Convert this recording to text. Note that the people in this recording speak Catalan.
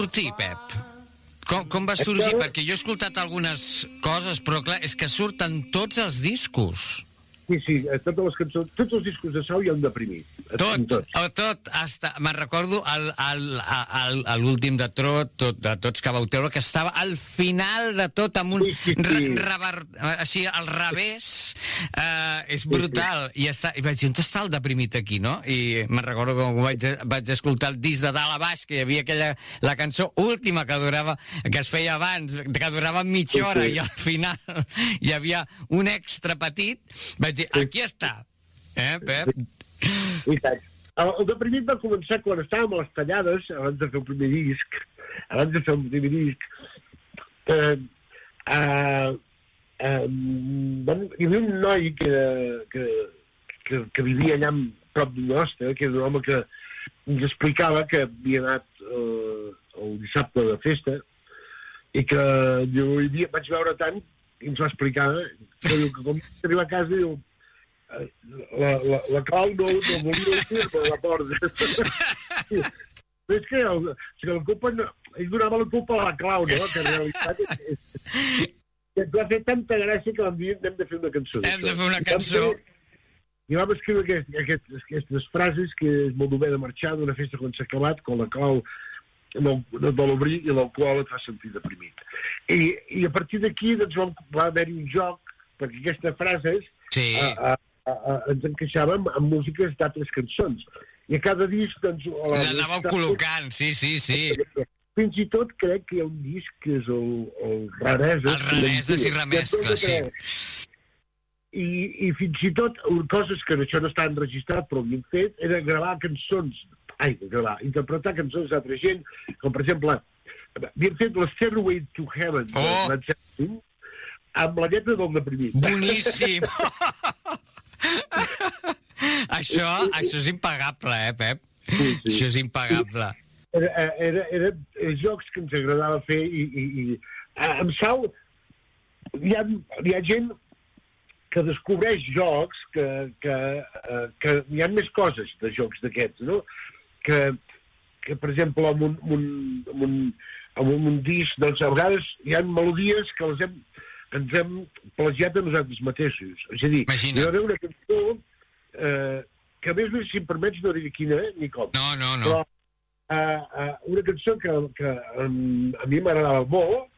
sortir, Pep? Com va sorgir? Perquè jo he escoltat algunes coses, però clar, és que surten tots els discos. Sí, totes les cançons, tots els discos de Sau hi ha un deprimit. Tot, me'n recordo l'últim de tots que vau treure, que estava al final de tot, amb un així, al revés, és brutal. I vaig dir, on està el deprimit aquí, no? I me'n recordo com vaig escoltar el disc de dalt a baix, que hi havia la cançó última que es feia abans, que durava mitja hora, i al final hi havia un extra petit. Vaig dir, aquí està. Pep? El deprimit va començar quan estàvem a les tallades, abans de fer el primer disc, hi havia un noi que vivia allà prop d'un nostre, que era un home que ens explicava que havia anat el dissabte de festa i que jo vaig veure tant i ens va explicar que com arriba a casa diu la clau no volia dir per la porta. És que la culpa ell donava la culpa a la clau, no? Que en realitat ens va fer tanta gràcia que vam dir hem de fer una cançó. Hem de fer una cançó. I vam escriure aquestes frases que és molt bé de marxar d'una festa quan s'ha acabat, quan la clau no l'obrir i l'alcohol et fa sentir deprimit. I a partir d'aquí doncs, va haver-hi un joc perquè aquestes frases ens encaixàvem amb músiques d'altres cançons. I a cada disc doncs... L'anàvem col·locant, sí. Fins i tot crec que hi ha un disc que és el Rareses. El Rareses i Remescles, sí. I fins i tot coses que això no està enregistrat però ho havíem fet era interpretar cançons d'altra gent, com per exemple havíem fet la Stairway to Heaven amb la lletra del deprimit. Boníssim! Això és impagable, Pep? Sí. Això és impagable. Era jocs que ens agradava fer i amb Sau hi ha gent que descobreix jocs que hi ha més coses de jocs d'aquests, no? Que per exemple amb un disc doncs a vegades hi ha melodies que ens hem plagiat a nosaltres mateixos. És a dir, hi va haver una cançó que a més, si em permets, no diré quina ni com. No. Però una cançó que a mi m'agradava molt,